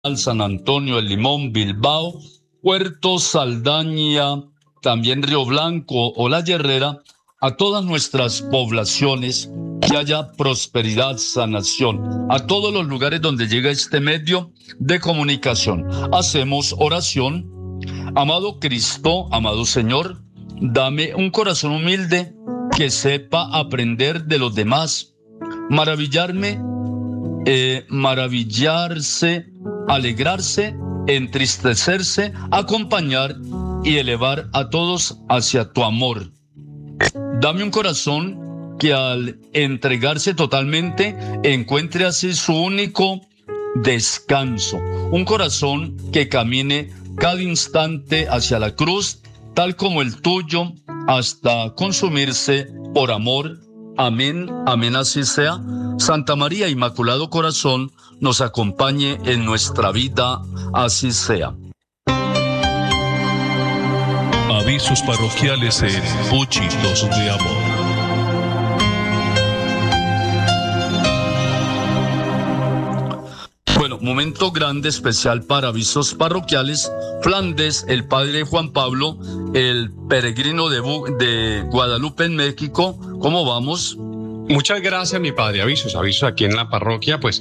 San Antonio, El Limón, Bilbao, Puerto Saldaña, también Río Blanco o La Herrera, a todas nuestras poblaciones, que haya prosperidad, sanación, a todos los lugares donde llega este medio de comunicación. Hacemos oración. Amado Cristo, amado Señor, dame un corazón humilde que sepa aprender de los demás, maravillarse, alegrarse, entristecerse, acompañar y elevar a todos hacia tu amor. Dame un corazón que al entregarse totalmente encuentre así su único descanso. Un corazón que camine cada instante hacia la cruz, tal como el tuyo, hasta consumirse por amor. Amén, amén, así sea. Santa María, Inmaculado Corazón, nos acompañe en nuestra vida, así sea. Avisos parroquiales en Puchitos de Amor. Bueno, momento grande, especial para avisos parroquiales. Flandes, el padre Juan Pablo, el peregrino de Guadalupe en México. ¿Cómo vamos? Muchas gracias, mi padre. Avisos aquí en la parroquia, pues